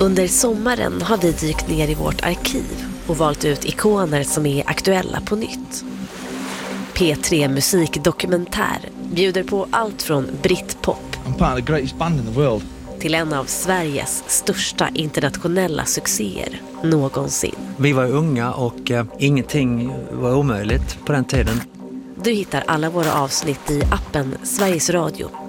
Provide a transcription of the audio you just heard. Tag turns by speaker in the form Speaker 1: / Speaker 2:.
Speaker 1: Under sommaren har vi dykt ner i vårt arkiv och valt ut ikoner som är aktuella på nytt. P3 Musikdokumentär bjuder på allt från Britpop
Speaker 2: I'm part of the greatest band in the world.
Speaker 1: till en av Sveriges största internationella succéer någonsin.
Speaker 3: Vi var unga och ingenting var omöjligt på den tiden.
Speaker 1: Du hittar alla våra avsnitt i appen Sveriges Radio